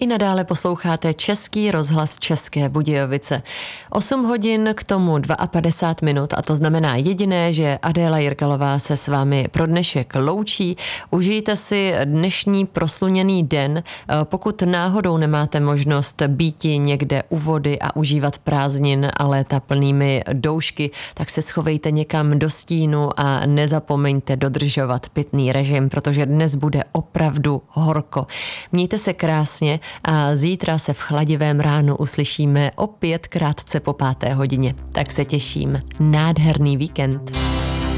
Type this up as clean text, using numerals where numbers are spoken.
I nadále posloucháte Český rozhlas České Budějovice. 8 hodin k tomu 52 minut a to znamená jediné, že Adéla Jirkalová se s vámi pro dnešek loučí. Užijte si dnešní prosluněný den. Pokud náhodou nemáte možnost býti někde u vody a užívat prázdnin a léta plnými doušky, tak se schovejte někam do stínu a nezapomeňte dodržovat pitný režim, protože dnes bude opravdu horko. Mějte se krásně a zítra se v chladivém ránu uslyšíme opět krátce po 5. hodině. Tak se těším. Nádherný víkend.